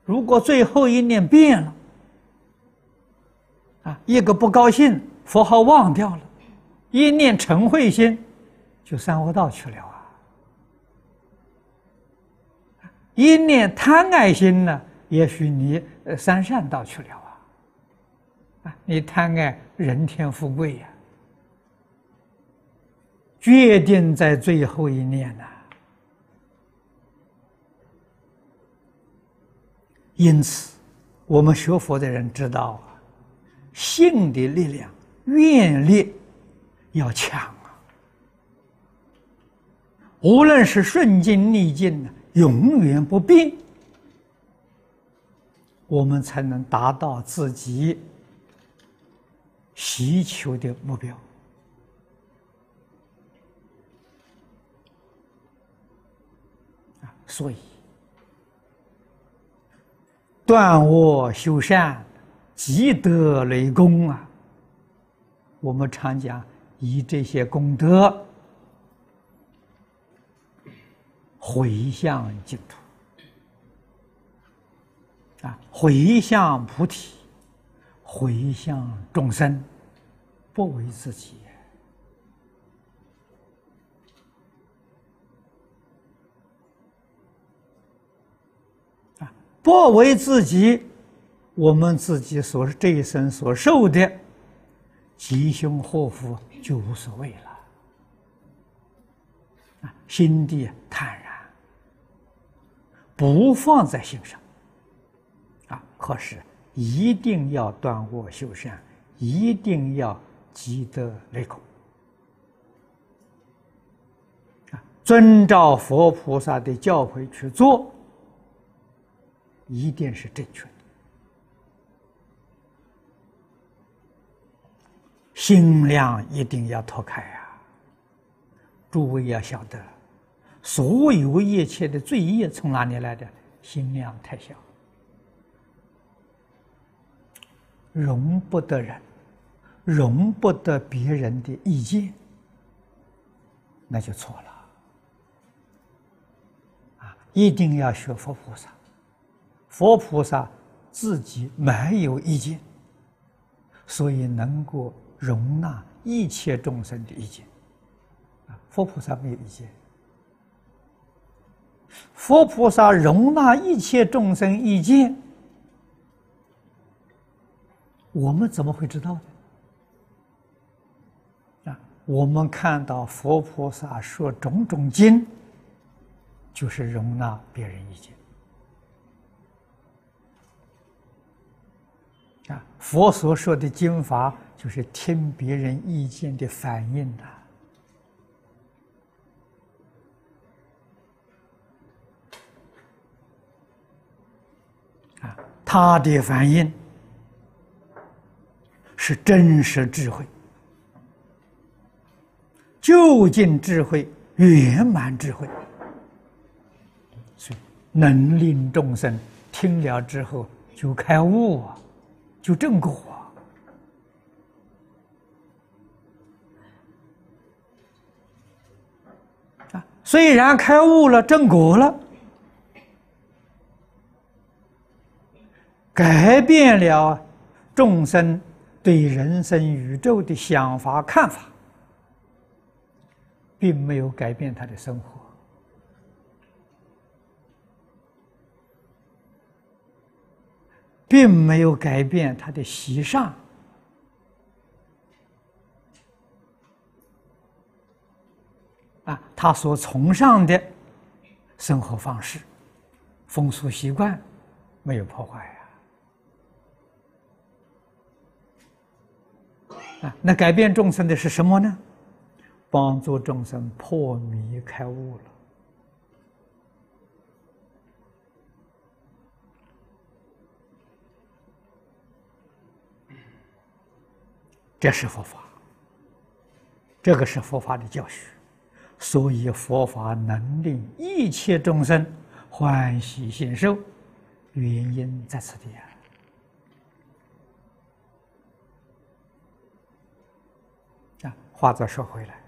如果最后一念变了，一个不高兴，佛号忘掉了，一念嗔恚心，就三恶道去了啊！一念贪爱心呢，也许你三善道去了啊！你贪爱人天富贵呀，决定在最后一念呐。因此，我们学佛的人知道啊，信的力量、愿力要强啊！无论是顺境逆境，永远不变，我们才能达到自己希求的目标。所以，断恶修善，积德累功啊！我们常讲，以这些功德回向净土回向菩提，回向众生，不为自己。不为自己，我们自己这一生所受的吉凶祸福就无所谓了，心地坦然，不放在心上，可是一定要断恶修善，一定要积德累功，遵照佛菩萨的教诲去做，一定是正确的。心量一定要拓开啊！诸位要晓得，所有一切的罪业从哪里来的？心量太小，容不得人，容不得别人的意见，那就错了。一定要学佛菩萨。佛菩萨自己没有意见，所以能够容纳一切众生的意见。佛菩萨没有意见，佛菩萨容纳一切众生意见，我们怎么会知道呢？我们看到佛菩萨说种种经，就是容纳别人意见。佛所说的经法，就是听别人意见的反应他的反应是真实智慧、究竟智慧、圆满智慧，所以能令众生听了之后就开悟啊，就正果虽然开悟了、正果了，改变了众生对人生宇宙的想法看法，并没有改变他的生活，并没有改变他的习上，他所崇尚的生活方式、风俗习惯没有破坏那改变众生的是什么呢？帮助众生破迷开悟了。这是佛法，这个是佛法的教学，所以佛法能令一切众生欢喜信受，原因在此地话再说回来，